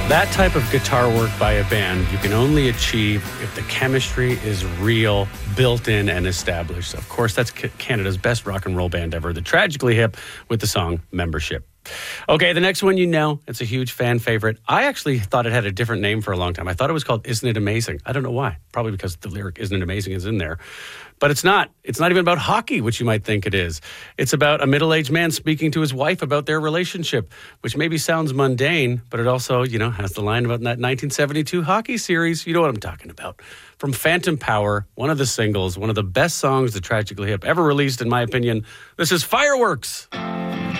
That type of guitar work by a band you can only achieve if the chemistry is real, built in, and established. Of course, that's Canada's best rock and roll band ever, the Tragically Hip, with the song Membership. Okay, the next one it's a huge fan favorite. I actually thought it had a different name for a long time. I thought it was called Isn't It Amazing? I don't know why. Probably because the lyric Isn't It Amazing is in there. But it's not. It's not even about hockey, which you might think it is. It's about a middle-aged man speaking to his wife about their relationship, which maybe sounds mundane, but it also, has the line about that 1972 hockey series. You know what I'm talking about. From Phantom Power, one of the singles, one of the best songs the Tragically Hip ever released, in my opinion. This is Fireworks.